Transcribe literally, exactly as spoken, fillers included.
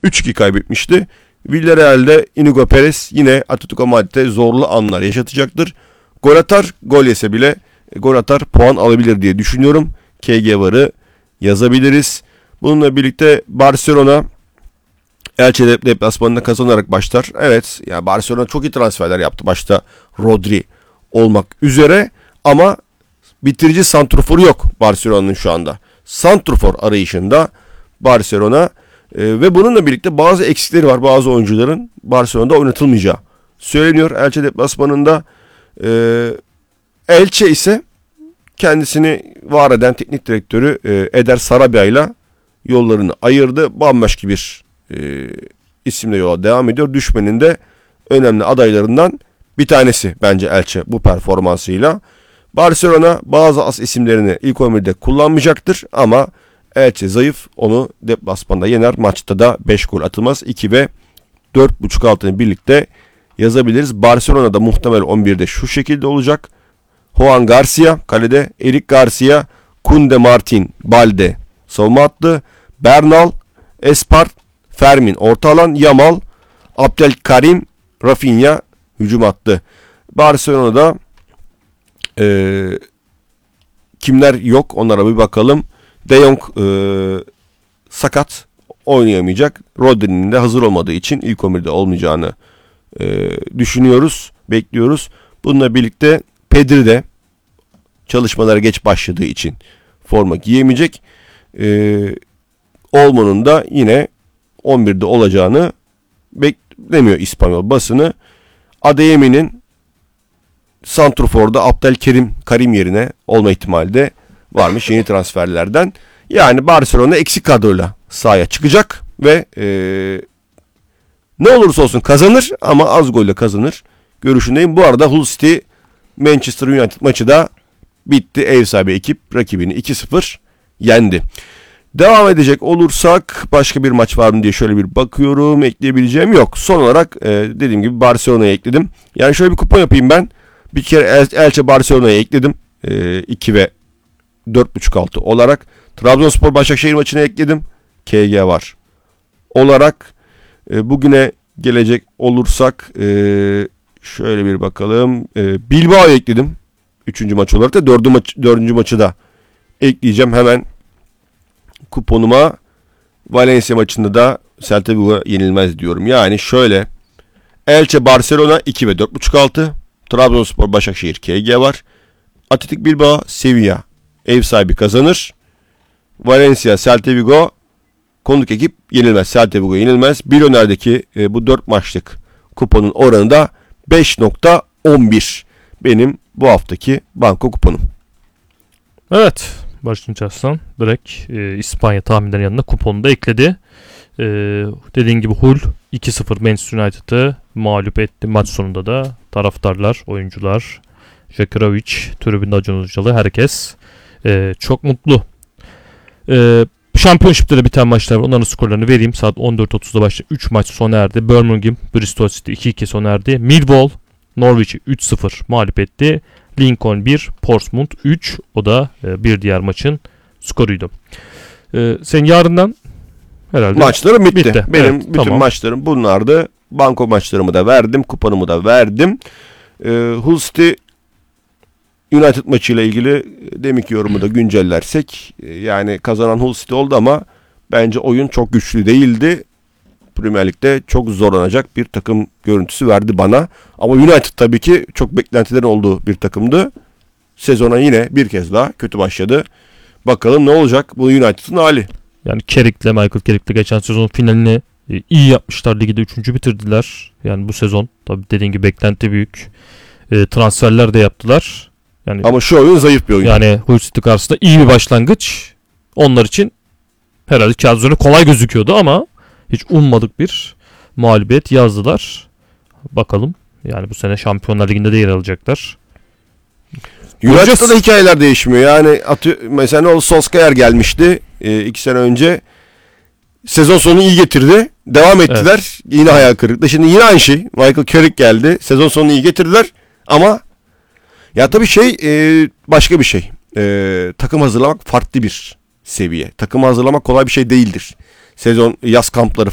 üç iki kaybetmişti. Villarreal'de Inigo Perez yine Atletico Madrid'de zorlu anlar yaşatacaktır. Gol atar, gol yese bile gol atar, puan alabilir diye düşünüyorum. K G varı yazabiliriz. Bununla birlikte Barcelona Elche deplasmanında kazanarak başlar. Evet, yani Barcelona çok iyi transferler yaptı. Başta Rodri olmak üzere ama bitirici santrforu yok Barcelona'nın şu anda. Santrfor arayışında Barcelona e, ve bununla birlikte bazı eksikleri var. Bazı oyuncuların Barcelona'da oynatılmayacağı söyleniyor. Elche deplasmanında e, Elche ise kendisini var eden teknik direktörü e, Eder Sarabia ile yollarını ayırdı. Bambaşka bir e, isimle yola devam ediyor. Düşmenin de önemli adaylarından bir tanesi bence Elche bu performansıyla. Barcelona bazı as isimlerini ilk on birde kullanmayacaktır ama Elche zayıf, onu deplasmanda yener. Maçta da beş gol atılmaz. iki ve dört buçuk altını birlikte yazabiliriz. Barcelona'da muhtemel on birde şu şekilde olacak. Juan Garcia kalede, Eric Garcia, Kunde Martin, Balde savunma hattı, Bernal, Espar, Fermin orta alan, Yamal, Abdelkarim, Rafinha hücum hattı. Barcelona'da e, kimler yok onlara bir bakalım. De Jong e, sakat, oynayamayacak. Rodri'nin de hazır olmadığı için ilk on birde olmayacağını e, düşünüyoruz, bekliyoruz. Bununla birlikte Pedri de çalışmalara geç başladığı için forma giyemeyecek. Ee, Olmo'nun da yine on birde olacağını beklemiyor İspanyol basını. Adeyemi'nin santrforda Abdelkerim Karim yerine olma ihtimali de varmış yeni transferlerden. Yani Barcelona eksik kadroyla sahaya çıkacak ve ee, ne olursa olsun kazanır ama az golle kazanır görüşündeyim. Bu arada Hull City Manchester United maçı da bitti. Ev sahibi ekip rakibini iki sıfır yendi. Devam edecek olursak başka bir maç var mı diye şöyle bir bakıyorum. Ekleyebileceğim yok. Son olarak e, dediğim gibi Barcelona'ya ekledim. Yani şöyle bir kupon yapayım ben. Bir kere El- Elche Barcelona'ya ekledim. E, iki ve dört buçuk altı olarak. Trabzonspor Başakşehir maçına ekledim. K G var olarak. E, bugüne gelecek olursak e, şöyle bir bakalım. E, Bilbao'ya ekledim. Üçüncü maç olarak da dördüncü, maç, dördüncü maçı da ekleyeceğim. Hemen kuponuma Valencia maçında da Celta Vigo yenilmez diyorum. Yani şöyle. Elche Barcelona iki ve dört buçuk altı. Trabzonspor Başakşehir K G var. Atletik Bilbao Sevilla ev sahibi kazanır. Valencia Celta Vigo konuk ekip yenilmez. Celta Vigo yenilmez. Bilyoner'deki e, bu dört maçlık kuponun oranı da beş nokta on bir. Benim bu haftaki banko kuponum. Evet. Barış Arslan direkt e, İspanya tahminlerinin yanına kuponu da ekledi. E, dediğin gibi Hull iki sıfır Manchester United'ı mağlup etti. Maç sonunda da taraftarlar, oyuncular, Jakirovic, tribünde Acun Ilıcalı herkes e, çok mutlu. E, Championship'te de biten maçlar var. Onların skorlarını vereyim. Saat on dört otuzda başladı. üç maç sona erdi. Birmingham, Bristol City iki iki sona erdi. Millwall, Norwich'i üç sıfır mağlup etti. Lincoln bir, Portsmouth üç. O da e, bir diğer maçın skoruydu. E, sen yarından herhalde maçlarım bitti. bitti. Benim Evet, bütün tamam. maçlarım bunlardı. Banko maçlarımı da verdim. Kuponumu da verdim. E, Hull City United maçıyla ilgili deminki yorumu da güncellersek e, yani kazanan Hull City oldu ama bence oyun çok güçlü değildi. Premier Lig'de çok zorlanacak bir takım görüntüsü verdi bana. Ama United tabii ki çok beklentilerin olduğu bir takımdı. Sezona yine bir kez daha kötü başladı. Bakalım ne olacak bu United'ın hali. Yani Carrick'le, Michael Carrick'le geçen sezon finalini e, iyi yapmışlar. Ligde üçüncü bitirdiler. Yani bu sezon tabii dediğin gibi beklenti büyük. E, transferler de yaptılar. Yani Ama şu oyun zayıf bir oyun. Yani Hull City karşısında iyi bir başlangıç. Onlar için herhalde kağıt üzerinde kolay gözüküyordu ama hiç ummadık bir mağlubiyet yazdılar. Bakalım. Yani bu sene Şampiyonlar Ligi'nde de yer alacaklar. United'da da hikayeler değişmiyor. Yani atı, mesela ne oldu? Solskjaer gelmişti e, iki sene önce. Sezon sonu iyi getirdi. Devam ettiler. Evet. Yine hayal kırıklığı. Şimdi yine aynı şey. Michael Carrick geldi. Sezon sonunu iyi getirdiler. Ama ya tabii şey e, başka bir şey. E, takım hazırlamak farklı bir seviye. Takım hazırlamak kolay bir şey değildir. Sezon yaz kampları